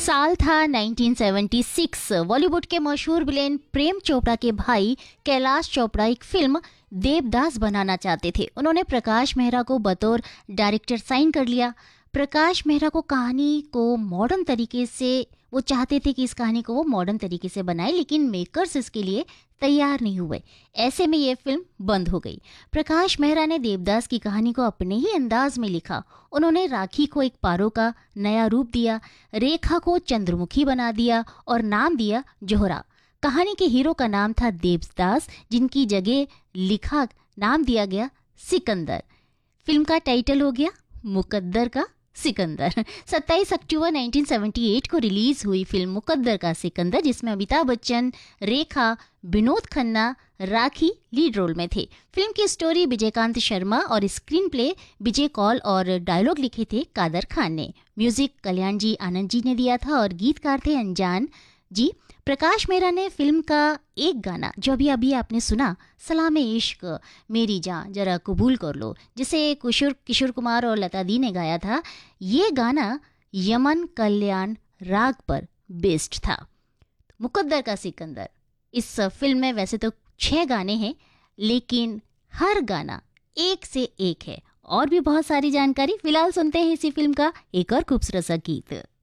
साल था 1976। बॉलीवुड के मशहूर विलेन प्रेम चोपड़ा के भाई कैलाश चोपड़ा एक फिल्म देवदास बनाना चाहते थे। उन्होंने प्रकाश मेहरा को बतौर डायरेक्टर साइन कर लिया। प्रकाश मेहरा को कहानी को मॉडर्न तरीके से वो चाहते थे कि इस कहानी को वो मॉडर्न तरीके से बनाए, लेकिन मेकर्स इसके लिए तैयार नहीं हुए। ऐसे में ये फिल्म बंद हो गई। प्रकाश मेहरा ने देवदास की कहानी को अपने ही अंदाज में लिखा। उन्होंने राखी को एक पारो का नया रूप दिया, रेखा को चंद्रमुखी बना दिया और नाम दिया जोहरा। कहानी के हीरो का नाम था देवदास, जिनकी जगह लिखा नाम दिया गया सिकंदर। फिल्म का टाइटल हो गया मुकद्दर का सिकंदर। 27 अक्टूबर 1978 को रिलीज हुई फिल्म मुकद्दर का सिकंदर, जिसमें अमिताभ बच्चन, रेखा, विनोद खन्ना, राखी लीड रोल में थे। फिल्म की स्टोरी विजयकांत शर्मा और स्क्रीन प्ले विजय कौल और डायलॉग लिखे थे कादर खान ने। म्यूजिक कल्याण जी आनंद जी ने दिया था और गीतकार थे अनजान जी। प्रकाश मेहरा ने फिल्म का एक गाना जो अभी आपने सुना, सलामे इश्क मेरी जान जरा कबूल कर लो, जिसे किशोर कुमार और लता दी ने गाया था, ये गाना यमन कल्याण राग पर बेस्ड था। मुकद्दर का सिकंदर इस फिल्म में वैसे तो 6 गाने हैं, लेकिन हर गाना एक से एक है। और भी बहुत सारी जानकारी फिलहाल सुनते हैं इसी फिल्म का एक और खूबसूरत सा गीत।